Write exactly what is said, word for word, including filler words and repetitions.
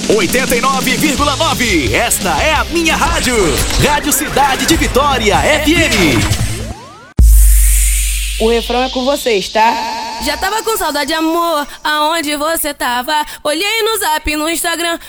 oitenta e nove vírgula nove. Esta é a minha rádio. Rádio Cidade de Vitória F M. O refrão é com vocês, tá? Já tava com saudade, amor, aonde você tava? Olhei no zap, no Instagram,